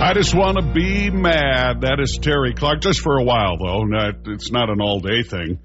I just want to be mad. That is Terry Clark, just for a while, though. It's not an all-day thing.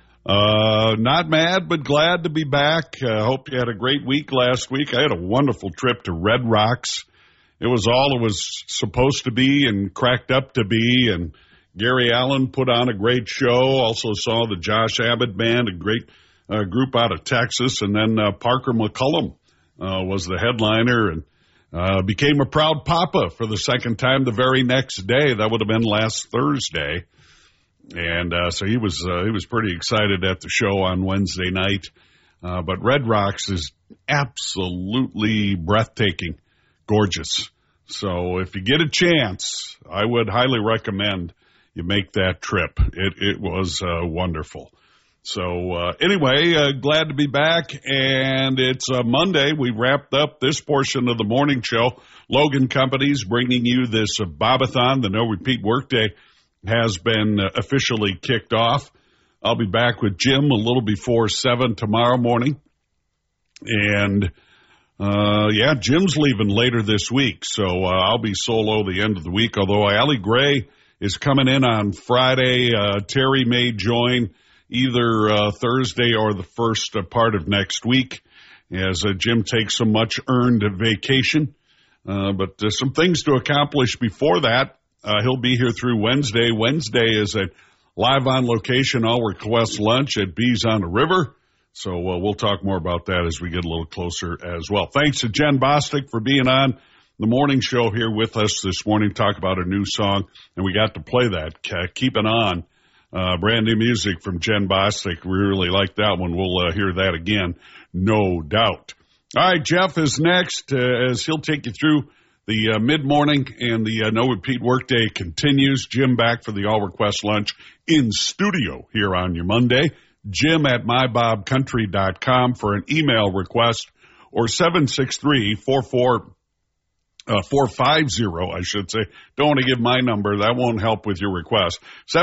Not mad, but glad to be back. Hope you had a great week last week. I had a wonderful trip to Red Rocks. It was all it was supposed to be and cracked up to be, and Gary Allen put on a great show. Also saw the Josh Abbott Band, a great group out of Texas, and then Parker McCullum was the headliner, and became a proud papa for the second time the very next day. That would have been last Thursday. And so he was pretty excited at the show on Wednesday night. But Red Rocks is absolutely breathtaking, gorgeous. So if you get a chance, I would highly recommend you make that trip. It was wonderful. So anyway, glad to be back, and it's Monday. We wrapped up this portion of the morning show. Logan Companies bringing you this Bobathon. The No Repeat Workday has been officially kicked off. I'll be back with Jim a little before 7 tomorrow morning. And, Jim's leaving later this week, so I'll be solo the end of the week, although Allie Gray is coming in on Friday. Terry may join either Thursday or the first part of next week as Jim takes some much-earned vacation. But some things to accomplish before that. He'll be here through Wednesday. Wednesday is a live-on-location all-request lunch at Bees on the River. So we'll talk more about that as we get a little closer as well. Thanks to Jen Bostic for being on the morning show here with us this morning, talk about a new song, and we got to play that. Keep it on. Brand new music from Jen Bostic. We really like that one. We'll hear that again, no doubt. All right, Jeff is next as he'll take you through the mid-morning, and the No Repeat Workday continues. Jim back for the all-request lunch in studio here on your Monday. Jim at mybobcountry.com for an email request, or 763-450, I should say. Don't want to give my number. That won't help with your request.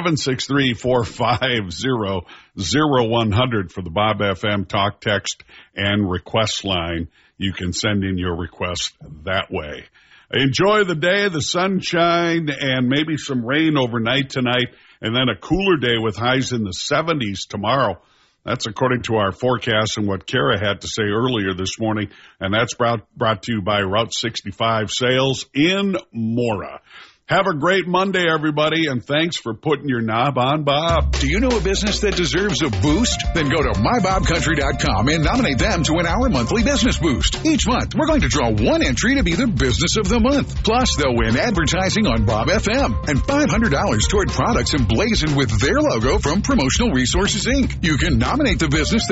763-450-0100 for the Bob FM talk, text, and request line. You can send in your request that way. Enjoy the day, the sunshine, and maybe some rain overnight tonight, and then a cooler day with highs in the 70s tomorrow. That's according to our forecast and what Kara had to say earlier this morning, and that's brought to you by Route 65 Sales in Mora. Have a great Monday, everybody, and thanks for putting your knob on Bob. Do you know a business that deserves a boost? Then go to mybobcountry.com and nominate them to win our monthly business boost. Each month, we're going to draw one entry to be the business of the month. Plus, they'll win advertising on Bob FM and $500 toward products emblazoned with their logo from Promotional Resources, Inc. You can nominate the business